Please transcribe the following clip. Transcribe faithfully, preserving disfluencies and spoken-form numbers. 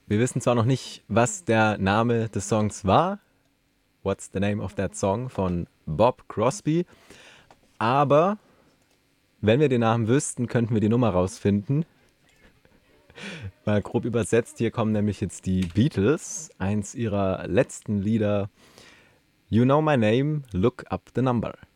Wir wissen zwar noch nicht, was der Name des Songs war, What's the Name of That Song von Bob Crosby, aber wenn wir den Namen wüssten, könnten wir die Nummer rausfinden. Mal grob übersetzt, hier kommen nämlich jetzt die Beatles, eins ihrer letzten Lieder. You know my name, look up the number.